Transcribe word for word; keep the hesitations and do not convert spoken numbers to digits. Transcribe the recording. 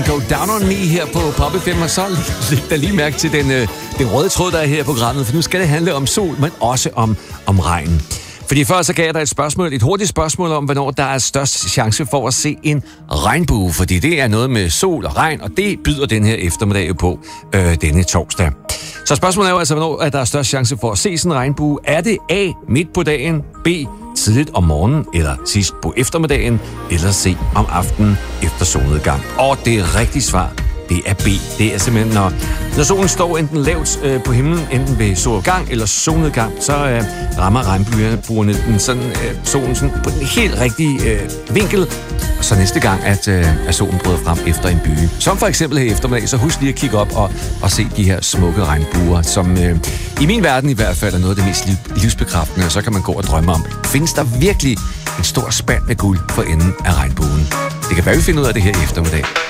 Go Down On Me her på Pop F M, og så læg der lige mærke til den, øh, den røde tråd, der er her i programmet, for nu skal det handle om sol, men også om, om regn. Fordi før så gav jeg dig et spørgsmål, et hurtigt spørgsmål om, hvornår der er størst chance for at se en regnbue, fordi det er noget med sol og regn, og det byder den her eftermiddag jo på øh, denne torsdag. Så spørgsmålet er jo altså, hvornår er der størst chance for at se sådan en regnbue? Er det A, midt på dagen, B, tidligt om morgenen, eller sidst på eftermiddagen, eller C, om aftenen efter solnedgang? Og det rigtige svar, det er B. Det er simpelthen, når, når solen står enten lavt øh, på himlen, enten ved solopgang eller solnedgang, så øh, rammer regnbuerne den sådan, øh, solen sådan på den helt rigtige øh, vinkel. Og så næste gang, at, øh, at solen bryder frem efter en byge. Som for eksempel her i eftermiddag, så husk lige at kigge op og, og se de her smukke regnbuer, som øh, i min verden i hvert fald er noget af det mest liv, livsbekræftende, og så kan man gå og drømme om. Findes der virkelig en stor spand med guld for enden af regnbuen? Det kan være, vi finder ud af det her i eftermiddag.